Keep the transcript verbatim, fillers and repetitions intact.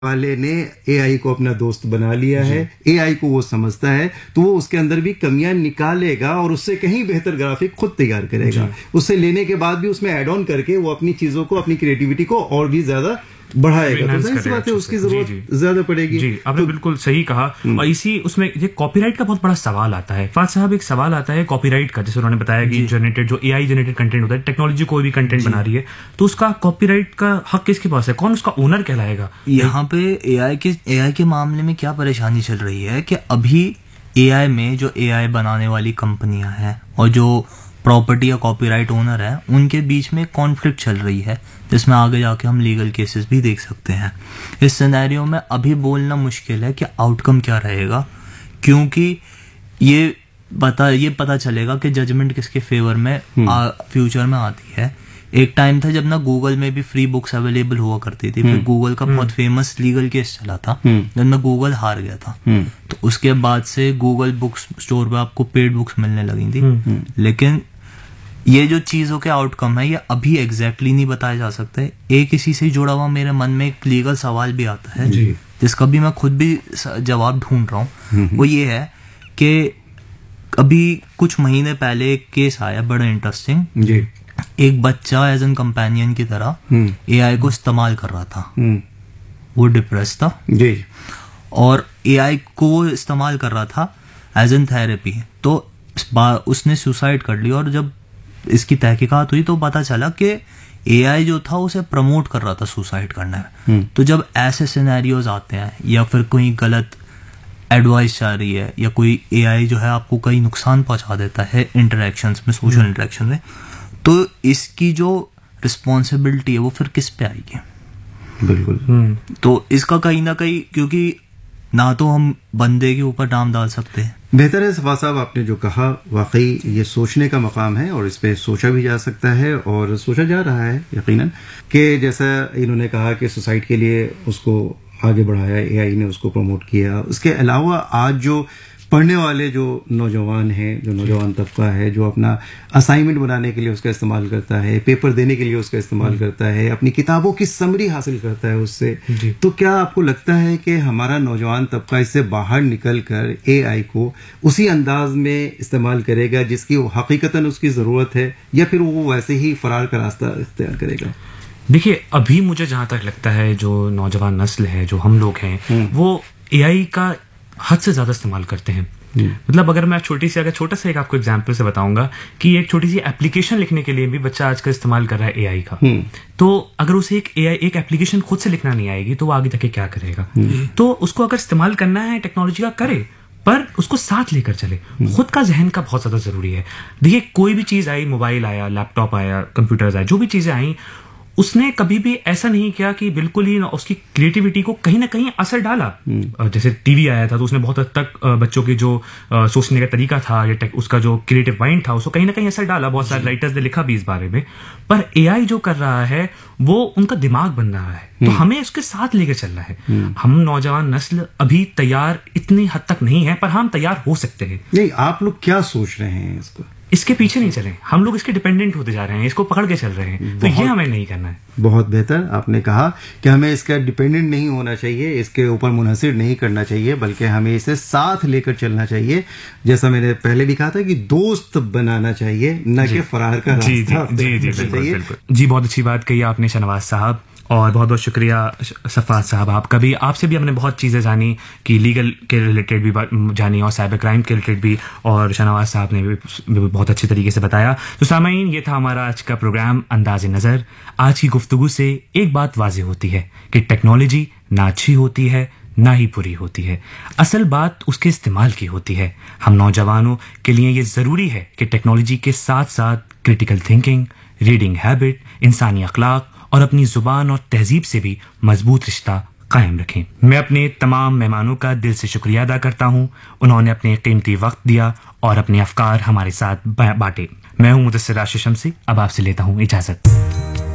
वाले ने एआई को अपना दोस्त बना लिया है, एआई को वो समझता है, तो वो उसके अंदर भी कमियां निकालेगा और उससे कहीं बेहतर ग्राफिक खुद तैयार करेगा। उससे लेने के बाद भी उसमें ऐड ऑन करके वो अपनी चीजों को, अपनी क्रिएटिविटी को और भी ज्यादा बढ़ाएगा। तो जाहिर सी बात है उसकी जरूरत ज्यादा पड़ेगी। जी, आपने तो, बिल्कुल सही कहा। और इसी उसमें ये कॉपीराइट का बहुत बड़ा सवाल आता है। फाज साहब, एक सवाल आता है कॉपीराइट का, जैसे उन्होंने बताया कि जनरेटेड जो एआई जनरेटेड कंटेंट होता है, टेक्नोलॉजी कोई भी कंटेंट बना रही है, तो उसका कॉपीराइट का हक किसके पास है? कौन उसका ओनर कहलाएगा? यहाँ पे एआई के एआई के मामले में क्या परेशानी चल रही है कि अभी एआई में जो एआई बनाने वाली कंपनियां हैं और जो प्रॉपर्टी या कॉपीराइट ओनर है, उनके बीच में कॉन्फ्लिक्ट चल रही है, जिसमें आगे जाके हम लीगल केसेस भी देख सकते हैं। इस सिनेरियो में अभी बोलना मुश्किल है कि आउटकम क्या रहेगा, क्योंकि ये पता ये पता चलेगा कि जजमेंट किसके फेवर में आ, फ्यूचर में आती है। एक टाइम था जब ना गूगल में भी फ्री बुक्स अवेलेबल हुआ करती थी, फिर गूगल का बहुत फेमस लीगल केस चला था जिसमें गूगल हार गया था। तो उसके बाद से गूगल बुक्स स्टोर पे आपको पेड बुक्स मिलने लगी थी। लेकिन ये जो चीजों के आउटकम है, ये अभी एग्जैक्टली नहीं बताया जा सकते। एक इसी से जुड़ा हुआ मेरे मन में एक लीगल सवाल भी आता है, जिसका भी मैं खुद भी जवाब ढूंढ रहा हूँ। वो ये है कि अभी कुछ महीने पहले एक केस आया बड़ा इंटरेस्टिंग। एक बच्चा एज एन कंपेनियन की तरह एआई को इस्तेमाल कर रहा था। वो डिप्रेस था जी, और एआई को इस्तेमाल कर रहा था एज एन थेरेपी। तो उसने सुसाइड कर ली, और जब इसकी तहकीकात हुई तो पता चला कि एआई जो था उसे प्रमोट कर रहा था सुसाइड करने में। तो जब ऐसे सिनेरियोज आते हैं या फिर कोई गलत एडवाइस जा रही है या कोई एआई जो है आपको कई नुकसान पहुंचा देता है इंटरेक्शंस में, सोशल इंटरेक्शन में, तो इसकी जो रिस्पॉन्सिबिलिटी है वो फिर किस पे आएगी? बिल्कुल। तो इसका कहीं ना कहीं, क्योंकि ना तो हम बंदे के ऊपर नाम डाल सकते हैं। बेहतर है सफा साहब, आपने जो कहा वाकई ये सोचने का मकाम है और इस पे सोचा भी जा सकता है और सोचा जा रहा है यकीनन। कि जैसा इन्होंने कहा कि सोसाइटी के लिए उसको आगे बढ़ाया, एआई ने उसको प्रमोट किया। उसके अलावा आज जो पढ़ने वाले जो नौजवान हैं, जो नौजवान तबका है, जो अपना असाइनमेंट बनाने के लिए उसका इस्तेमाल करता है, पेपर देने के लिए उसका इस्तेमाल करता है, अपनी किताबों की समरी हासिल करता है उससे, तो क्या आपको लगता है कि हमारा नौजवान तबका इससे बाहर निकल कर एआई को उसी अंदाज में इस्तेमाल करेगा जिसकी हकीकतन उसकी ज़रूरत है, या फिर वो वैसे ही फरार का रास्ता इख्तियार करेगा? देखिए, अभी मुझे जहां तक लगता है जो नौजवान नस्ल है, जो हम लोग हैं, वो एआई का हद से ज्यादा इस्तेमाल करते हैं। मतलब अगर मैं छोटी सी अगर छोटा सा एक आपको एग्जांपल से बताऊंगा कि एक छोटी सी एप्लीकेशन लिखने के लिए भी बच्चा आजकल इस्तेमाल कर रहा है एआई का। तो अगर उसे एक एआई एक एप्लीकेशन खुद से लिखना नहीं आएगी तो वो आगे जाके क्या करेगा? तो उसको अगर इस्तेमाल करना है टेक्नोलॉजी का, करे, पर उसको साथ लेकर चले। खुद का जहन का बहुत ज्यादा जरूरी है। देखिए, कोई भी चीज आई, मोबाइल आया, लैपटॉप आया, कंप्यूटर्स आए, जो भी चीजें आई, उसने कभी भी ऐसा नहीं किया कि बिल्कुल ही उसकी क्रिएटिविटी को कहीं ना कहीं असर डाला। जैसे टीवी आया था तो उसने बहुत हद तक बच्चों की जो सोचने का तरीका था या उसका जो क्रिएटिव माइंड था उसको कहीं ना कहीं असर डाला। बहुत सारे राइटर्स ने लिखा भी इस बारे में। पर एआई जो कर रहा है वो उनका दिमाग बन रहा है, तो हमें उसके साथ लेकर चलना है। हम नौजवान नस्ल अभी तैयार इतनी हद तक नहीं है, पर हम तैयार हो सकते हैं। नहीं, आप लोग क्या सोच रहे हैं इसको? इसके पीछे नहीं चले, हम लोग इसके डिपेंडेंट होते जा रहे हैं, इसको पकड़ के चल रहे हैं। तो ये हमें नहीं करना है। बहुत बेहतर आपने कहा कि हमें इसका डिपेंडेंट नहीं होना चाहिए, इसके ऊपर मुनहसिर नहीं करना चाहिए, बल्कि हमें इसे साथ लेकर चलना चाहिए। जैसा मैंने पहले भी कहा था कि दोस्त बनाना चाहिए, न कि फरार का रास्ता। जी जी जी जी जी बहुत अच्छी बात कही आपने शहनवाज साहब, और बहुत बहुत शुक्रिया सफात साहब आपका भी। आपसे भी हमने बहुत चीज़ें जानी कि लीगल के रिलेटेड भी जानी और साइबर क्राइम के रिलेटेड भी, और शहनवाज साहब ने भी बहुत अच्छे तरीके से बताया। तो सामाईन, ये था हमारा आज का प्रोग्राम अंदाज़े नज़र। आज की गुफ्तगू से एक बात वाज़ेह होती है कि टेक्नोलॉजी ना अच्छी होती है ना ही बुरी होती है, असल बात उसके इस्तेमाल की होती है। हम नौजवानों के लिए ये ज़रूरी है कि टेक्नोलॉजी के साथ साथ क्रिटिकल थिंकिंग, रीडिंग हैबिट, इंसानी अखलाक और अपनी जुबान और तहजीब से भी मजबूत रिश्ता कायम रखें। मैं अपने तमाम मेहमानों का दिल से शुक्रिया अदा करता हूं। उन्होंने अपने कीमती वक्त दिया और अपने अफकार हमारे साथ बांटे। मैं हूं मुदस्सिर राशिद शम्सी, अब आपसे लेता हूं इजाजत।